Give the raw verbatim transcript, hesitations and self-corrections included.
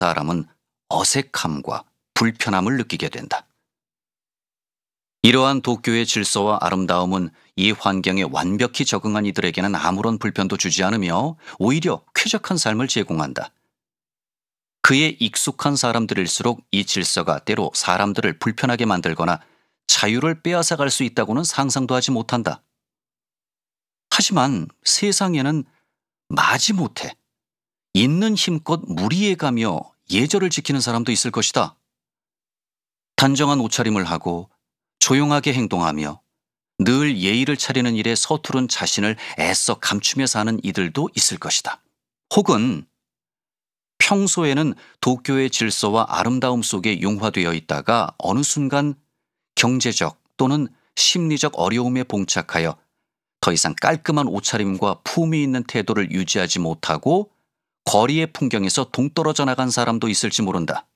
사람은 어색함과 불편함을 느끼게 된다. 이러한 도쿄의 질서와 아름다움은 이 환경에 완벽히 적응한 이들에게는 아무런 불편도 주지 않으며 오히려 쾌적한 삶을 제공한다. 그에 익숙한 사람들일수록 이 질서가 때로 사람들을 불편하게 만들거나 자유를 빼앗아갈 수 있다고는 상상도 하지 못한다. 하지만 세상에는 마지못해 있는 힘껏 무리해가며 예절을 지키는 사람도 있을 것이다. 단정한 옷차림을 하고 조용하게 행동하며 늘 예의를 차리는 일에 서투른 자신을 애써 감추며 사는 이들도 있을 것이다. 혹은 평소에는 도쿄의 질서와 아름다움 속에 융화되어 있다가 어느 순간 경제적 또는 심리적 어려움에 봉착하여 더 이상 깔끔한 옷차림과 품위 있는 태도를 유지하지 못하고 거리의 풍경에서 동떨어져 나간 사람도 있을지 모른다.